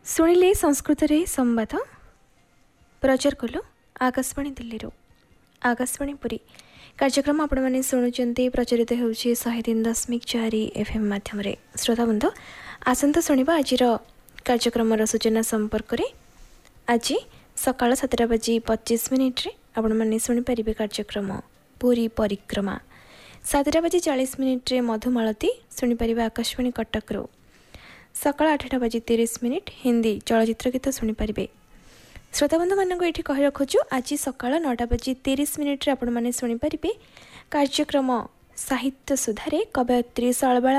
ଶୁଣିଲେ ସଂସ୍କୃତରେ ସମ୍ବାଦ ପ୍ରଚାର କଲୁ ଆକାଶବାଣୀ ଦିଲ୍ଲୀରୁ। ଆକାଶବାଣୀ ପୁରୀ କାର୍ଯ୍ୟକ୍ରମ ଆପଣମାନେ ଶୁଣୁଛନ୍ତି, ପ୍ରଚାରିତ ହେଉଛି 103.4 FM ମାଧ୍ୟମରେ। ଶ୍ରୋତାବନ୍ଧ, ଆସନ୍ତା ଶୁଣିବା ଆଜିର କାର୍ଯ୍ୟକ୍ରମର ସୂଚନା ସମ୍ପର୍କରେ। ଆଜି ସକାଳ 7:25 ଆପଣମାନେ ଶୁଣିପାରିବେ କାର୍ଯ୍ୟକ୍ରମ ପୁରୀ ପରିକ୍ରମା। 7:40 ମଧୁମାଳତୀ ଶୁଣିପାରିବେ ଆକାଶବାଣୀ କଟକରୁ। ସକାଳ 8:30 ହିନ୍ଦୀ ଚଳଚ୍ଚିତ୍ର ଗୀତ ଶୁଣିପାରିବେ। ଶ୍ରୋତାବନ୍ଧୁମାନଙ୍କୁ ଏଠି କହି ରଖୁଛୁ, ଆଜି ସକାଳ 9:30 ଆପଣମାନେ ଶୁଣିପାରିବେ କାର୍ଯ୍ୟକ୍ରମ ସାହିତ୍ୟ ସୁଧାରେ କବୟତ୍ରୀ ଶୈଳବାଳା